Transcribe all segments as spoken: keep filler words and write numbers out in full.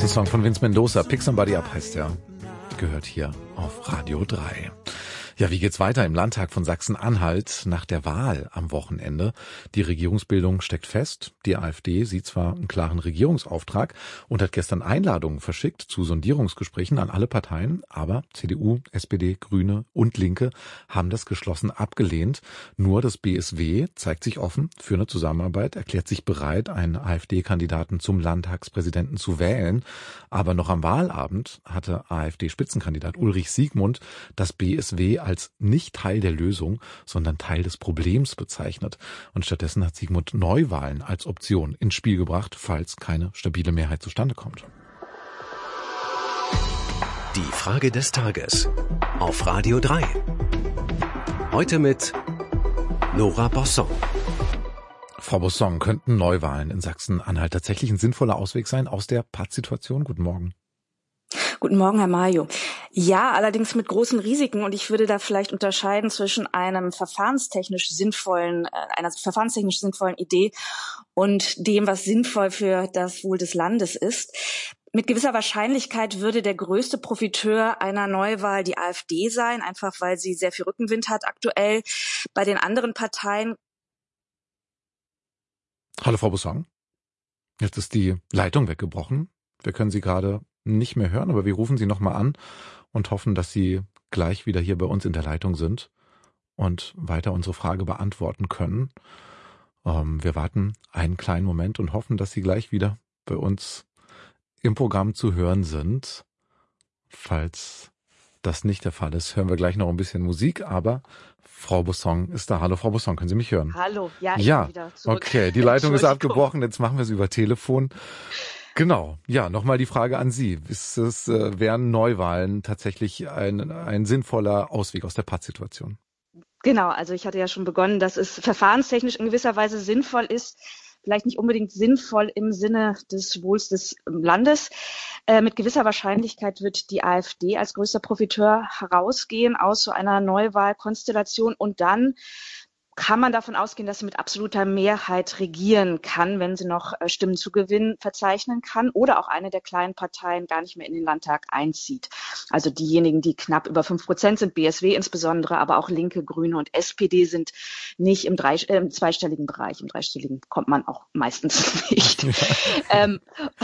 ein Song von Vince Mendoza. Pick Somebody Up heißt der. Gehört hier auf Radio drei. Ja, wie geht's weiter im Landtag von Sachsen-Anhalt nach der Wahl am Wochenende? Die Regierungsbildung steckt fest. Die AfD sieht zwar einen klaren Regierungsauftrag und hat gestern Einladungen verschickt zu Sondierungsgesprächen an alle Parteien, aber C D U, S P D, Grüne und Linke haben das geschlossen abgelehnt. Nur das B S W zeigt sich offen für eine Zusammenarbeit, erklärt sich bereit, einen AfD-Kandidaten zum Landtagspräsidenten zu wählen. Aber noch am Wahlabend hatte AfD-Spitzenkandidat Ulrich Siegmund das B S W als nicht Teil der Lösung, sondern Teil des Problems bezeichnet. Und stattdessen hat Siegmund Neuwahlen als Option ins Spiel gebracht, falls keine stabile Mehrheit zustande kommt. Die Frage des Tages auf Radio drei. Heute mit Nora Bosson. Frau Bosson, könnten Neuwahlen in Sachsen-Anhalt tatsächlich ein sinnvoller Ausweg sein aus der Pattsituation? Guten Morgen. Guten Morgen, Herr Majo. Ja, allerdings mit großen Risiken, und ich würde da vielleicht unterscheiden zwischen einem verfahrenstechnisch sinnvollen, einer verfahrenstechnisch sinnvollen Idee und dem, was sinnvoll für das Wohl des Landes ist. Mit gewisser Wahrscheinlichkeit würde der größte Profiteur einer Neuwahl die AfD sein, einfach weil sie sehr viel Rückenwind hat aktuell. Bei den anderen Parteien. Hallo, Frau Bosson. Jetzt ist die Leitung weggebrochen. Wir können Sie gerade nicht mehr hören, aber wir rufen Sie nochmal an und hoffen, dass Sie gleich wieder hier bei uns in der Leitung sind und weiter unsere Frage beantworten können. Ähm, wir warten einen kleinen Moment und hoffen, dass Sie gleich wieder bei uns im Programm zu hören sind. Falls das nicht der Fall ist, hören wir gleich noch ein bisschen Musik, aber Frau Bosson ist da. Hallo, Frau Bosson, können Sie mich hören? Hallo, ja, ich ja, bin wieder zurück. Okay, die Leitung ist abgebrochen, jetzt machen wir es über Telefon. Genau, ja, nochmal die Frage an Sie. Ist es, äh, wären Neuwahlen tatsächlich ein, ein sinnvoller Ausweg aus der Pattsituation? Genau, also ich hatte ja schon begonnen, dass es verfahrenstechnisch in gewisser Weise sinnvoll ist, vielleicht nicht unbedingt sinnvoll im Sinne des Wohls des Landes. Äh, mit gewisser Wahrscheinlichkeit wird die AfD als größter Profiteur herausgehen aus so einer Neuwahlkonstellation, und dann kann man davon ausgehen, dass sie mit absoluter Mehrheit regieren kann, wenn sie noch Stimmen zu Gewinn verzeichnen kann oder auch eine der kleinen Parteien gar nicht mehr in den Landtag einzieht. Also diejenigen, die knapp über fünf Prozent sind, B S W insbesondere, aber auch Linke, Grüne und S P D sind nicht im, drei, äh, im zweistelligen Bereich. Im dreistelligen kommt man auch meistens nicht. Ja. ähm,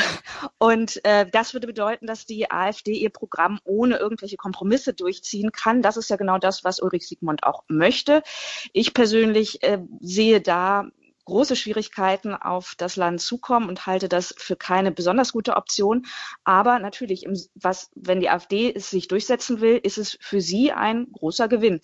und äh, das würde bedeuten, dass die AfD ihr Programm ohne irgendwelche Kompromisse durchziehen kann. Das ist ja genau das, was Ulrich Siegmund auch möchte. Ich persönlich Ich äh, sehe da große Schwierigkeiten auf das Land zukommen und halte das für keine besonders gute Option. Aber natürlich, im, was, wenn die AfD es sich durchsetzen will, ist es für sie ein großer Gewinn.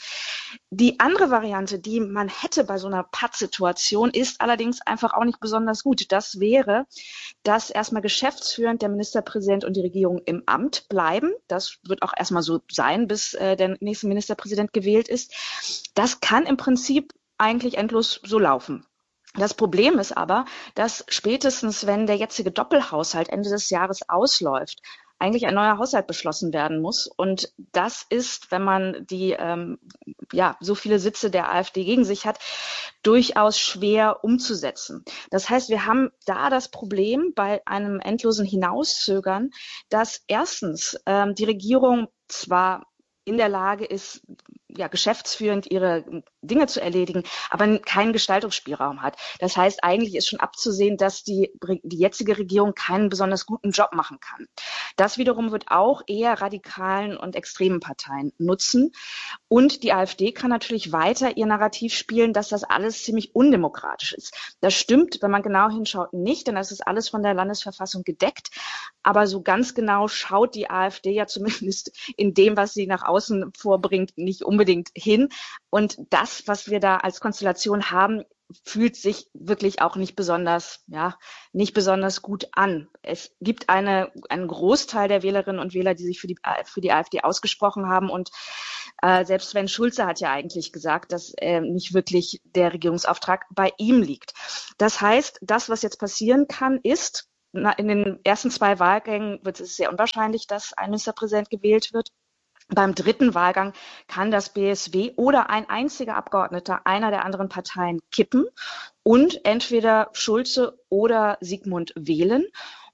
Die andere Variante, die man hätte bei so einer Pattsituation, ist allerdings einfach auch nicht besonders gut. Das wäre, dass erstmal geschäftsführend der Ministerpräsident und die Regierung im Amt bleiben. Das wird auch erstmal so sein, bis äh, der nächste Ministerpräsident gewählt ist. Das kann im Prinzip eigentlich endlos so laufen. Das Problem ist aber, dass spätestens, wenn der jetzige Doppelhaushalt Ende des Jahres ausläuft, eigentlich ein neuer Haushalt beschlossen werden muss. Und das ist, wenn man die ähm, ja so viele Sitze der AfD gegen sich hat, durchaus schwer umzusetzen. Das heißt, wir haben da das Problem bei einem endlosen Hinauszögern, dass erstens ähm, die Regierung zwar in der Lage ist, ja, geschäftsführend ihre Dinge zu erledigen, aber keinen Gestaltungsspielraum hat. Das heißt, eigentlich ist schon abzusehen, dass die, die jetzige Regierung keinen besonders guten Job machen kann. Das wiederum wird auch eher radikalen und extremen Parteien nutzen. Und die AfD kann natürlich weiter ihr Narrativ spielen, dass das alles ziemlich undemokratisch ist. Das stimmt, wenn man genau hinschaut, nicht, denn das ist alles von der Landesverfassung gedeckt. Aber so ganz genau schaut die AfD ja zumindest in dem, was sie nach außen vorbringt, nicht unbedingt hin. Und das, was wir da als Konstellation haben, fühlt sich wirklich auch nicht besonders, ja, nicht besonders gut an. Es gibt eine, einen Großteil der Wählerinnen und Wähler, die sich für die, für die AfD ausgesprochen haben. Und äh, selbst Sven Schulze hat ja eigentlich gesagt, dass äh, nicht wirklich der Regierungsauftrag bei ihm liegt. Das heißt, das, was jetzt passieren kann, ist, na, in den ersten zwei Wahlgängen wird es sehr unwahrscheinlich, dass ein Ministerpräsident gewählt wird. Beim dritten Wahlgang kann das B S W oder ein einziger Abgeordneter einer der anderen Parteien kippen und entweder Schulze oder Siegmund wählen.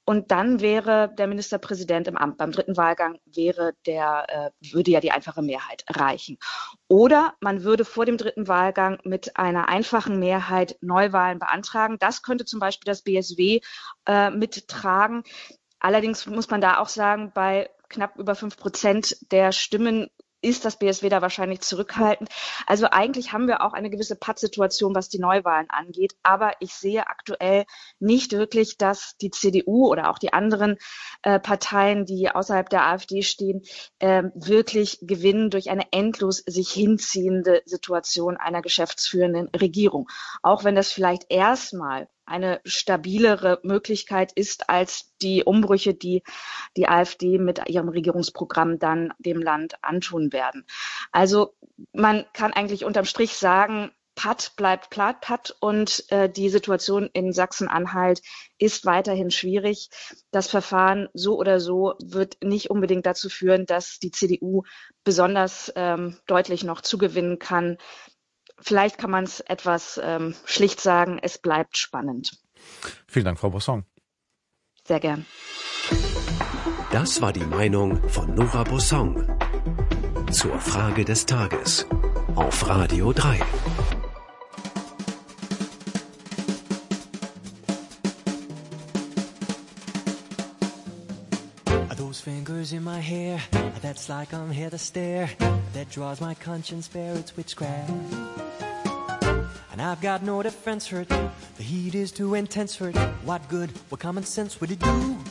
Und dann wäre der Ministerpräsident im Amt. Beim dritten Wahlgang wäre der, äh, würde ja die einfache Mehrheit reichen. Oder man würde vor dem dritten Wahlgang mit einer einfachen Mehrheit Neuwahlen beantragen. Das könnte zum Beispiel das B S W äh, mittragen. Allerdings muss man da auch sagen, bei knapp über fünf Prozent der Stimmen ist das B S W da wahrscheinlich zurückhaltend. Also eigentlich haben wir auch eine gewisse Pattsituation, was die Neuwahlen angeht. Aber ich sehe aktuell nicht wirklich, dass die C D U oder auch die anderen äh, Parteien, die außerhalb der AfD stehen, äh, wirklich gewinnen durch eine endlos sich hinziehende Situation einer geschäftsführenden Regierung. Auch wenn das vielleicht erstmal eine stabilere Möglichkeit ist als die Umbrüche, die die AfD mit ihrem Regierungsprogramm dann dem Land antun werden. Also man kann eigentlich unterm Strich sagen, Patt bleibt Patt und äh, die Situation in Sachsen-Anhalt ist weiterhin schwierig. Das Verfahren so oder so wird nicht unbedingt dazu führen, dass die C D U besonders ähm, deutlich noch zugewinnen kann. Vielleicht kann man es etwas ähm, schlicht sagen, es bleibt spannend. Vielen Dank, Frau Bosson. Sehr gern. Das war die Meinung von Nora Bosson zur Frage des Tages auf Radio drei. Those fingers in my hair, that's like I'm here to stare, that draws my conscience bare, it's witchcraft. And I've got no defense for it, the heat is too intense for it. What good, what common sense would it do?